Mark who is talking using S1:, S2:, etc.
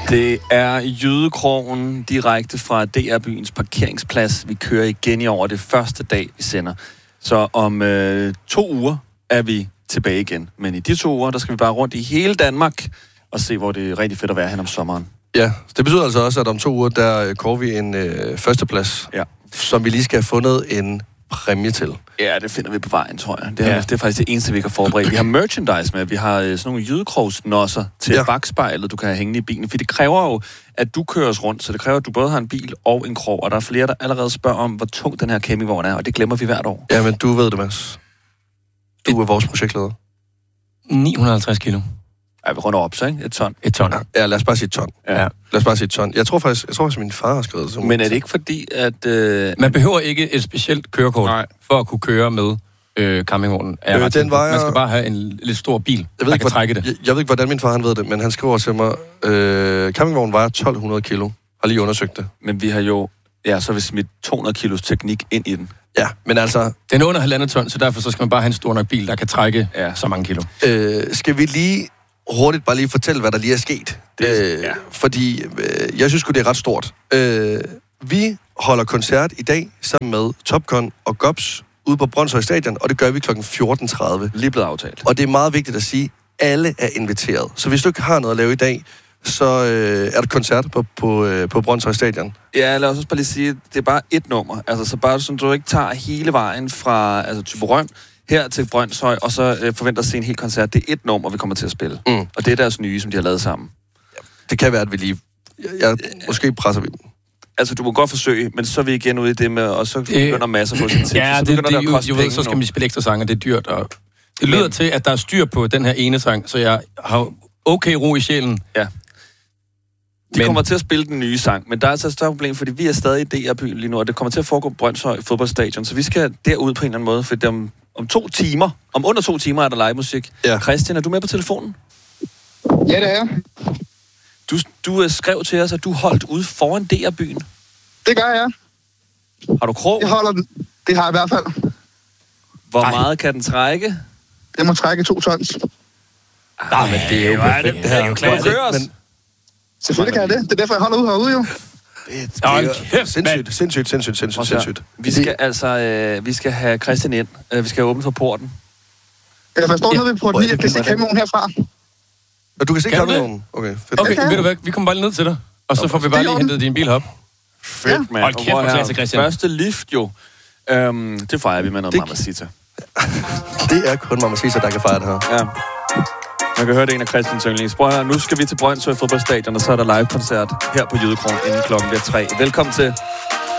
S1: Det er Jydekrogen direkte fra DR-byens parkeringsplads. Vi kører igen i over det første dag, vi sender. Så om 2 uger er vi tilbage igen. Men i de 2 uger, der skal vi bare rundt i hele Danmark og se, hvor det er rigtig fedt at være hen om sommeren.
S2: Ja, det betyder altså også, at om 2 uger, der går vi en førsteplads, som vi lige skal have fundet en præmie til. Ja,
S1: det finder vi på vejen, tror jeg. Det er faktisk det eneste, vi kan forberede. Vi har merchandise med. Vi har sådan nogle jydekrogsnosser til bakspejlet, du kan have hængende i bilen. For det kræver jo, at du kører os rundt. Så det kræver, at du både har en bil og en krog. Og der er flere, der allerede spørger om, hvor tung den her campingvogn er. Og det glemmer vi hvert år.
S2: Ja, men du ved det, Mads. Du er vores projektleder.
S3: 950 kilo.
S1: Ja, vi runder op, så ikke? 1 ton.
S3: 1 ton.
S2: Ja, lad os bare sige 1 ton. Ja. Lad os bare sige 1 ton. Jeg tror faktisk, min far har skrevet det.
S1: Men er det ikke fordi, at...
S3: Man behøver ikke et specielt kørekort for at kunne køre med campingvognen.
S2: Den vejer...
S3: Man skal bare have en lidt stor bil, der kan trække det.
S2: Jeg ved ikke, hvordan min far han ved det, men han skriver til mig, campingvognen vejer 1200 kilo. Har lige undersøgt det.
S1: Men vi har jo... Ja, så har vi smidt 200 kilos teknik ind i den.
S2: Ja, men altså...
S3: Den er under 1,5 ton, så derfor så skal man bare have en stor nok bil, der kan trække så mange kilo.
S2: Skal vi lige hurtigt bare lige fortælle, hvad der lige er sket? Fordi jeg synes det er ret stort. Vi holder koncert i dag sammen med Topcon og Gops ude på Brønshøj Stadion, og det gør vi kl. 14.30.
S1: Lige blevet aftalt.
S2: Og det er meget vigtigt at sige, at alle er inviteret. Så hvis du ikke har noget at lave i dag, så er der koncert på Brønshøj Stadion.
S1: Ja, lad os også bare lige sige, det er bare 1 nummer. Altså, så bare sådan, du ikke tager hele vejen fra Thyborøn her til Brønshøj, og så forventer at se en hel koncert. Det er 1 nummer, vi kommer til at spille. Og det er deres nye, som de har lavet sammen.
S2: Ja, det kan være, at vi lige... måske presser vi dem.
S1: Altså, du må godt forsøge, men så er vi igen ude i det med, og så begynder masser på sin tid.
S3: Ja, så skal vi spille ekstra sange, det er dyrt. Og det lyder til, at der er styr på den her ene sang, så jeg har okay ro i sjælen.
S1: Ja. De kommer til at spille den nye sang, men der er altså et større problem, fordi vi er stadig i DR-byen lige nu, og det kommer til at foregå på Brønshøj fodboldstadion, så vi skal derud på en eller anden måde, for om 2 timer, om under 2 timer er der live musik. Ja. Christian, er du med på telefonen?
S4: Ja, det er jeg.
S1: Du skrev til os, at du holdt ude foran DR-byen.
S4: Det gør jeg.
S1: Har du krog?
S4: Jeg holder den. Det har jeg i hvert fald.
S1: Hvor meget kan den trække?
S4: Den må trække 2 tons.
S3: Nej, men det er jo perfekt.
S1: Det er jo klart.
S4: Selvfølgelig kan jeg det. Det er derfor, jeg holder ud herude, jo.
S2: Sindssygt.
S1: Vi skal have Christian ind. Vi skal have åbnet for porten.
S4: Jeg forstår noget ved porten, jeg kan se campingvognen herfra.
S2: Du kan se campingvognen? Okay, fedt.
S3: Okay, ved du hvad? Vi kommer bare lige ned til dig. Og så får vi bare lige hentet din bil op.
S1: Fedt, mand.
S3: Hold kæft, hvor klasse, Christian.
S1: Første lift, jo. Det fejrer vi med noget Mamacita.
S2: Det er kun Mamacita, der kan fejre det her.
S1: Ja. Man kan høre det en af Christians yndlings. Nu skal vi til Brønshøj fodboldstadion, og så er der live-koncert her på Jydekrogen inden klokken bliver 3. Velkommen til.